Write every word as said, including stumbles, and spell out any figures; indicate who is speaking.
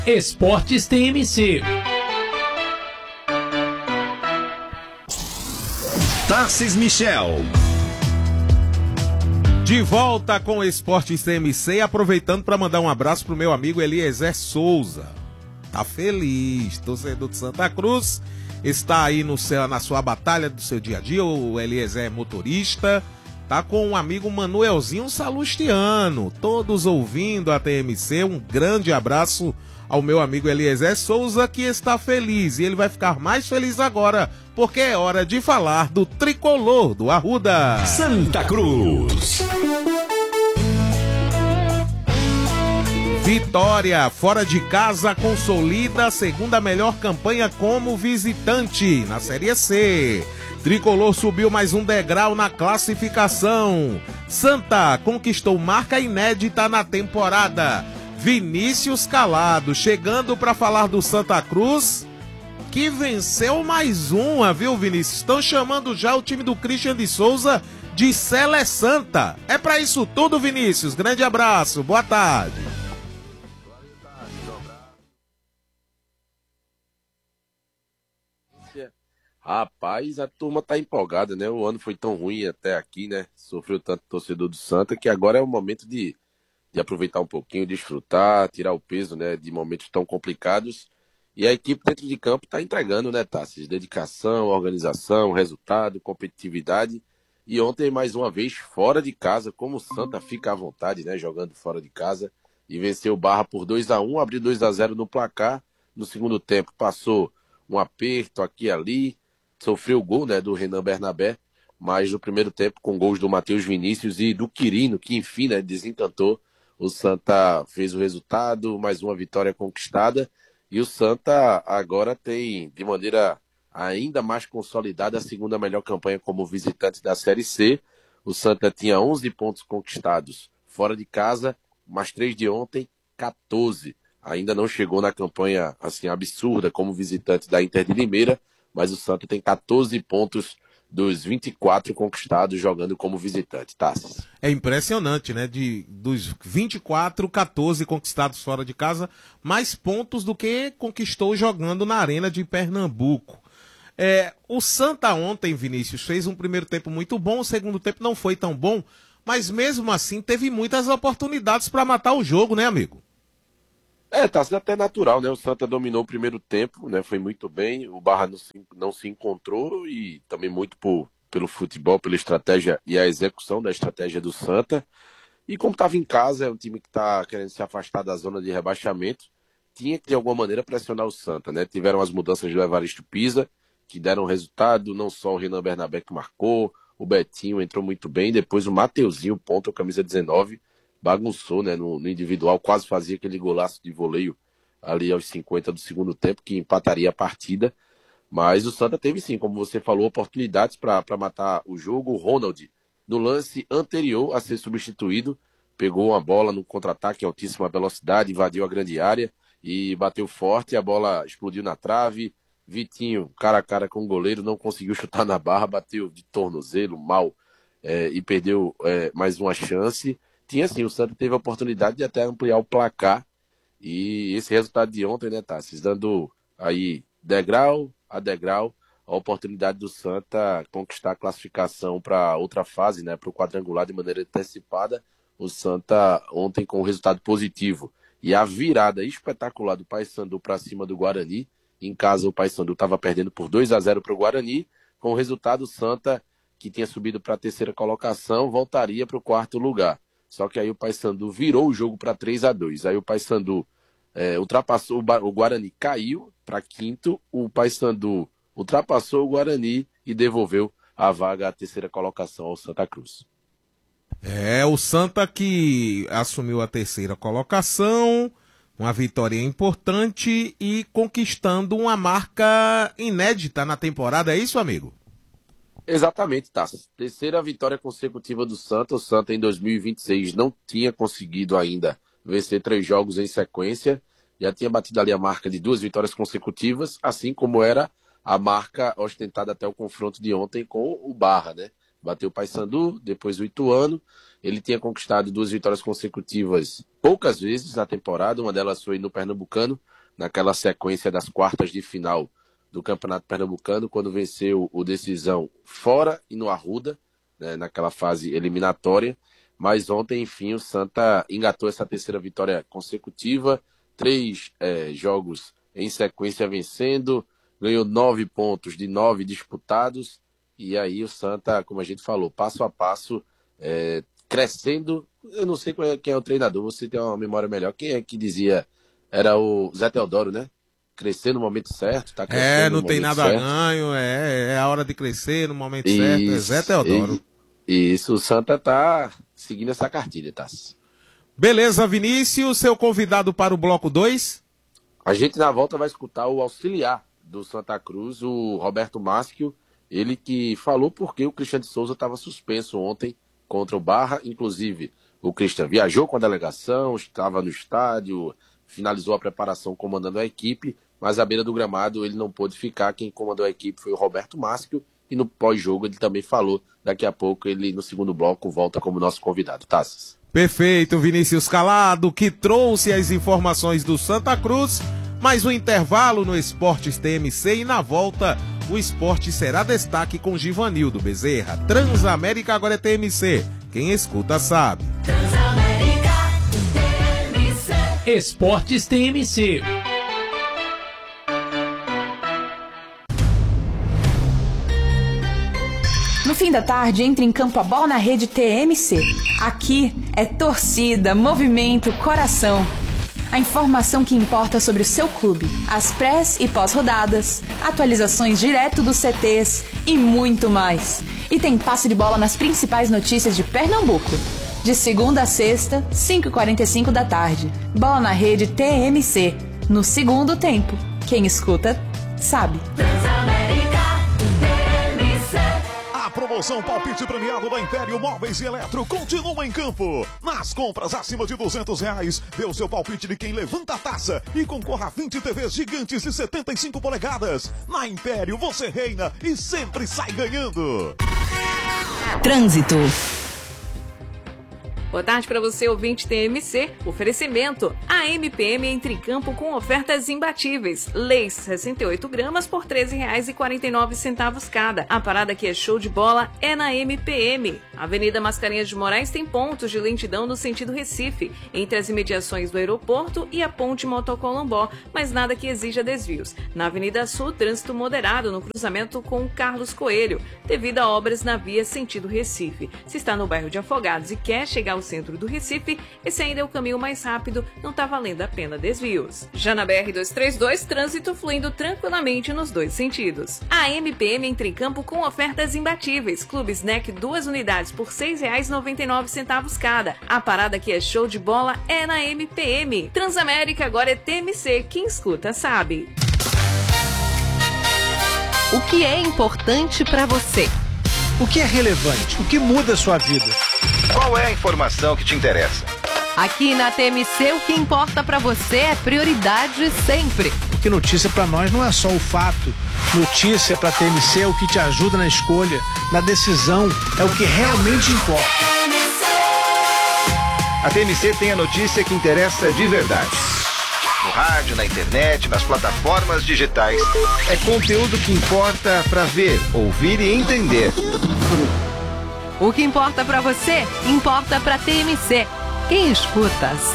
Speaker 1: Esportes T M C.
Speaker 2: Tarcis Michel.
Speaker 3: De volta com o Esportes T M C, aproveitando para mandar um abraço pro meu amigo Eliezer Souza. Tá feliz, torcedor de Santa Cruz, está aí no céu, na sua batalha do seu dia a dia. O Eliezer é motorista, tá com um amigo Manuelzinho Salustiano, todos ouvindo a T M C. Um grande abraço ao meu amigo Eliezer Souza, que está feliz, e ele vai ficar mais feliz agora, porque é hora de falar do tricolor do Arruda.
Speaker 2: Santa Cruz.
Speaker 3: Vitória, fora de casa, consolida a segunda melhor campanha como visitante na Série C. Tricolor subiu mais um degrau na classificação. Santa conquistou marca inédita na temporada. Vinícius Calado chegando para falar do Santa Cruz, que venceu mais uma, viu, Vinícius? Estão chamando já o time do Christian de Souza de Sele Santa. É para isso tudo, Vinícius. Grande abraço, boa tarde.
Speaker 4: Rapaz, a turma tá empolgada, né? O ano foi tão ruim até aqui, né? Sofreu tanto torcedor do Santa que agora é o momento de, de aproveitar um pouquinho, desfrutar, tirar o peso, né? De momentos tão complicados. E a equipe dentro de campo tá entregando, né, Tassis? Dedicação, organização, resultado, competitividade. E ontem, mais uma vez, fora de casa, como o Santa fica à vontade, né? Jogando fora de casa. E venceu o Barra por dois a um, abriu dois a zero no placar. No segundo tempo, passou um aperto aqui e ali. Sofreu o gol, né, do Renan Bernabé, mas no primeiro tempo, com gols do Matheus Vinícius e do Quirino, que enfim, né, desencantou, o Santa fez o resultado, mais uma vitória conquistada, e o Santa agora tem, de maneira ainda mais consolidada, a segunda melhor campanha como visitante da Série C. O Santa tinha onze pontos conquistados fora de casa, mais três de ontem, quatorze. Ainda não chegou na campanha assim absurda como visitante da Inter de Limeira, mas o Santa tem quatorze pontos dos vinte e quatro conquistados jogando como visitante, tá?
Speaker 3: É impressionante, né? De, dos vinte e quatro, quatorze conquistados fora de casa, mais pontos do que conquistou jogando na Arena de Pernambuco. É, o Santa ontem, Vinícius, fez um primeiro tempo muito bom, o segundo tempo não foi tão bom, mas mesmo assim teve muitas oportunidades para matar o jogo, né, amigo?
Speaker 4: É, tá sendo até natural, né? O Santa dominou o primeiro tempo, né? Foi muito bem, o Barra não se, não se encontrou e também muito por, pelo futebol, pela estratégia e a execução da estratégia do Santa. E como estava em casa, é um time que está querendo se afastar da zona de rebaixamento, tinha que de alguma maneira pressionar o Santa, né? Tiveram as mudanças do Evaristo Pisa, que deram resultado, não só o Renan Bernabé que marcou, o Betinho entrou muito bem, depois o Mateuzinho, ponto, camisa dezenove, bagunçou, né, no, no individual, quase fazia aquele golaço de voleio ali aos cinquenta do segundo tempo, que empataria a partida, mas o Santa teve sim, como você falou, oportunidades para matar o jogo. O Ronald, no lance anterior a ser substituído, pegou uma bola no contra-ataque em altíssima velocidade, invadiu a grande área e bateu forte, a bola explodiu na trave. Vitinho, cara a cara com o goleiro, não conseguiu chutar na barra, bateu de tornozelo mal é, e perdeu é, mais uma chance. Tinha sim, o Santa teve a oportunidade de até ampliar o placar, e esse resultado de ontem, né, Tassis, dando aí degrau a degrau a oportunidade do Santa conquistar a classificação para outra fase, né, para o quadrangular de maneira antecipada. O Santa ontem com um resultado positivo e a virada espetacular do Paysandu para cima do Guarani. Em casa o Paysandu estava perdendo por dois a zero para o Guarani, com o resultado o Santa, que tinha subido para a terceira colocação, voltaria para o quarto lugar. Só que aí o Paysandu virou o jogo para três a dois. Aí o Paysandu é, ultrapassou, o Guarani caiu para quinto, o Paysandu ultrapassou o Guarani e devolveu a vaga à terceira colocação ao Santa Cruz.
Speaker 3: É, o Santa que assumiu a terceira colocação, uma vitória importante e conquistando uma marca inédita na temporada, é isso, amigo?
Speaker 4: Exatamente, tá. Terceira vitória consecutiva do Santa. O Santa em dois mil e vinte e seis não tinha conseguido ainda vencer três jogos em sequência. Já tinha batido ali a marca de duas vitórias consecutivas, assim como era a marca ostentada até o confronto de ontem com o Barra, né? bateu o Paysandu, depois o Ituano. Ele tinha conquistado duas vitórias consecutivas poucas vezes na temporada, uma delas foi no Pernambucano, naquela sequência das quartas de final do Campeonato Pernambucano, quando venceu o Decisão fora e no Arruda, né, naquela fase eliminatória. Mas ontem, enfim, o Santa engatou essa terceira vitória consecutiva, três é, jogos em sequência vencendo, ganhou nove pontos de nove disputados, e aí o Santa, como a gente falou, passo a passo, é, crescendo. Eu não sei quem é o treinador, você tem uma memória melhor. Quem é que dizia? Era o Zé Teodoro, né? Crescer no momento certo, tá crescendo
Speaker 3: É, não
Speaker 4: no
Speaker 3: tem
Speaker 4: momento
Speaker 3: nada a
Speaker 4: certo.
Speaker 3: ganho, é, é a hora de crescer no momento
Speaker 4: Isso,
Speaker 3: certo, é Zé Teodoro.
Speaker 4: E, isso, o Santa tá seguindo essa cartilha, tá?
Speaker 3: Beleza, Vinícius, seu convidado para o bloco dois?
Speaker 4: A gente na volta vai escutar o auxiliar do Santa Cruz, o Roberto Maschio, ele que falou porque o Christian de Souza estava suspenso ontem contra o Barra, inclusive o Christian viajou com a delegação, estava no estádio, finalizou a preparação comandando a equipe, mas à beira do gramado ele não pôde ficar, quem comandou a equipe foi o Roberto Maschio, e no pós-jogo ele também falou, daqui a pouco ele no segundo bloco volta como nosso convidado. Taças.
Speaker 3: Perfeito, Vinícius Calado, que trouxe as informações do Santa Cruz, mais um intervalo no Esportes T M C e na volta o esporte será destaque com Givanildo Bezerra. Transamérica agora é T M C, quem escuta sabe.
Speaker 1: Transamérica T M C. Esportes T M C.
Speaker 5: No fim da tarde, entra em campo a bola na rede T M C. Aqui é torcida, movimento, coração. A informação que importa sobre o seu clube, as prés e pós-rodadas, atualizações direto dos C Tês e muito mais. E tem passe de bola nas principais notícias de Pernambuco. De segunda a sexta, cinco e quarenta e cinco da tarde. Bola na rede T M C. No segundo tempo. Quem escuta, sabe.
Speaker 6: Promoção Palpite Premiado da Império Móveis e Eletro continua em campo. Nas compras acima de duzentos reais, dê o seu palpite de quem levanta a taça e concorra a vinte T Vs gigantes de setenta e cinco polegadas. Na Império você reina e sempre sai ganhando.
Speaker 5: Trânsito.
Speaker 7: Boa tarde para você, ouvinte T M C. Oferecimento. A M P M entra em campo com ofertas imbatíveis. Leis sessenta e oito gramas por treze reais e quarenta e nove centavos cada. A parada que é show de bola é na M P M. Avenida Mascarenhas de Moraes tem pontos de lentidão no sentido Recife, entre as imediações do aeroporto e a ponte Motocolombó, mas nada que exija desvios. Na Avenida Sul, trânsito moderado no cruzamento com Carlos Coelho, devido a obras na via sentido Recife. Se está no bairro de Afogados e quer chegar ao centro do Recife, esse ainda é o caminho mais rápido, não está valendo a pena desvios. Já na B R duzentos e trinta e dois, trânsito fluindo tranquilamente nos dois sentidos. A M P M entra em campo com ofertas imbatíveis. Clube Snack, duas unidades por seis reais e noventa e nove centavos cada. A parada que é show de bola é na M P M. Transamérica agora é T M C, quem escuta sabe.
Speaker 8: O que é importante para você?
Speaker 9: O que é relevante? O que muda a sua vida?
Speaker 2: Qual é a informação que te interessa?
Speaker 8: Aqui na T M C, o que importa pra você é prioridade sempre.
Speaker 9: Porque notícia pra nós não é só o fato. Notícia pra T M C é o que te ajuda na escolha, na decisão, é o que realmente importa.
Speaker 2: A T M C tem a notícia que interessa de verdade. No rádio, na internet, nas plataformas digitais. É conteúdo que importa pra ver, ouvir e entender.
Speaker 8: O que importa pra você, importa pra T M C. Quem escuta